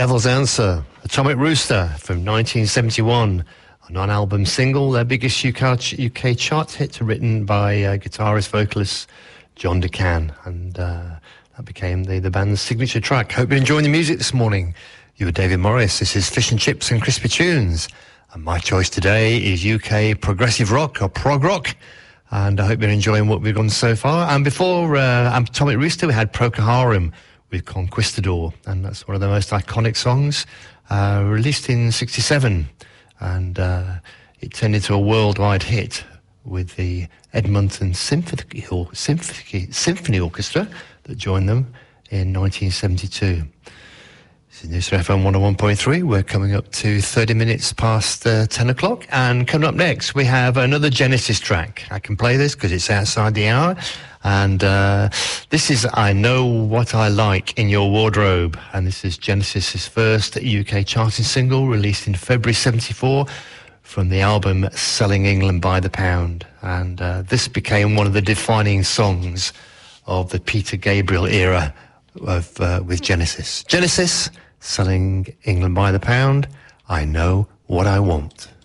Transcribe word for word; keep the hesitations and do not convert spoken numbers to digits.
Devil's Answer, Atomic Rooster from nineteen seventy-one, a non-album single, their biggest U K chart hit, written by uh, guitarist vocalist John DeCan, and uh, that became the, the band's signature track. Hope you're enjoying the music this morning. You were David Morris. This is Fish and Chips and Crispy Tunes, and my choice today is U K progressive rock, or prog rock, and I hope you're enjoying what we've done so far. And before uh, Atomic Rooster, we had Procol Harum with Conquistador, and that's one of the most iconic songs, uh, released in sixty-seven, and uh, it turned into a worldwide hit with the Edmonton Symphony, or Symphony, Symphony Orchestra that joined them in nineteen seventy-two. This is News F M one oh one point three. We're coming up to thirty minutes past uh, ten o'clock, and coming up next we have another Genesis track. I can play this because it's outside the hour, and uh, this is I Know What I Like in Your Wardrobe, and this is Genesis's first U K charting single, released in February seventy-four from the album Selling England by the Pound, and uh, this became one of the defining songs of the Peter Gabriel era of uh, with Genesis. Genesis, Selling England by the Pound, I Know What I Want.